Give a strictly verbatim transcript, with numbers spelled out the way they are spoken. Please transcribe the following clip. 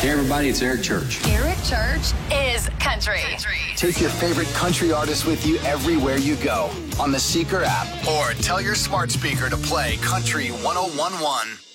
Hey, everybody, it's Eric Church. Eric Church is country. Take your favorite country artist with you everywhere you go on the Seeker app, or tell your smart speaker to play Country one oh one one.